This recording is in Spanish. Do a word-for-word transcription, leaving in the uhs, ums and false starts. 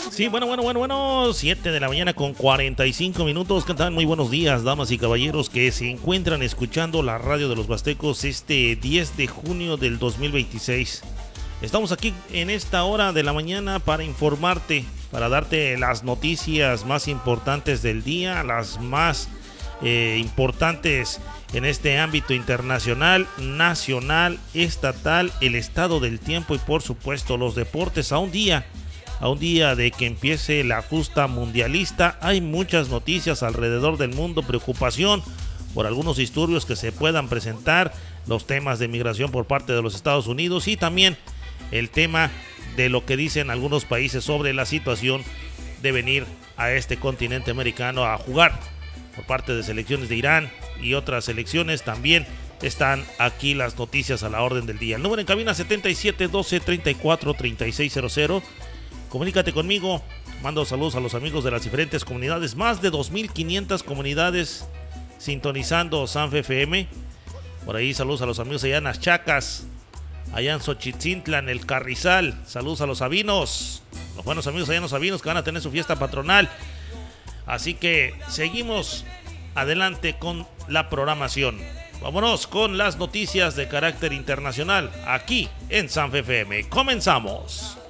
Sí, bueno, bueno, bueno, bueno, siete de la mañana con cuarenta y cinco minutos. ¿Qué tal? Muy buenos días, damas y caballeros que se encuentran escuchando la radio de los Huastecos este diez de junio del dos mil veintiséis. Estamos aquí en esta hora de la mañana para informarte, para darte las noticias más importantes del día, las más eh, importantes en este ámbito internacional, nacional, estatal, el estado del tiempo y por supuesto los deportes a un día. A un día de que empiece la justa mundialista, hay muchas noticias alrededor del mundo, preocupación por algunos disturbios que se puedan presentar, los temas de migración por parte de los Estados Unidos y también el tema de lo que dicen algunos países sobre la situación de venir a este continente americano a jugar por parte de selecciones de Irán y otras selecciones. También están aquí las noticias a la orden del día. El número en cabina setenta y siete doce treinta y cuatro treinta y seis cero cero. Comunícate conmigo, mando saludos a los amigos de las diferentes comunidades, más de dos mil quinientas comunidades sintonizando Sanfe F M. Por ahí saludos a los amigos allá en Las Chacas, allá en Xochitzintlan, El Carrizal. Saludos a los Sabinos, los buenos amigos allá en los Sabinos que van a tener su fiesta patronal. Así que seguimos adelante con la programación. Vámonos con las noticias de carácter internacional aquí en Sanfe F M. Comenzamos.